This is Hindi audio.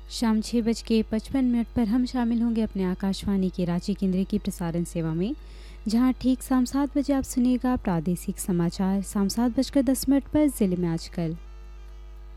शाम 6:55 पर हम शामिल होंगे अपने आकाशवाणी के रांची केंद्र की प्रसारण सेवा में, जहां ठीक शाम 7 बजे आप सुनिएगा प्रादेशिक समाचार। शाम 7:10 पर जिले में आजकल।